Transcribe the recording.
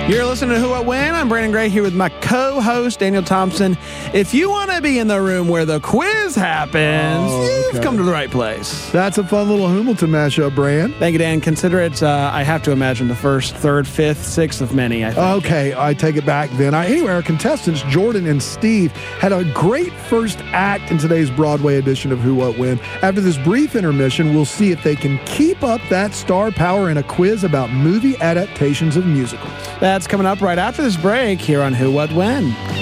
You're listening to Who, What, When. I'm Brandon Gray here with my co-host, Daniel Thompson. If you want to be in the room where the quiz happens, you've come to the right place. That's a fun little Hamilton mashup, Brand. Thank you, Dan. Consider it, I have to imagine, the first, third, fifth, sixth of many, I think. Okay, I take it back then. Anyway, our contestants, Jordan and Steve, had a great first act in today's Broadway edition of Who, What, When. After this brief intermission, we'll see if they can keep up that star power in a quiz about movie adaptations of musicals. That's coming up right after this break here on Who, What, When.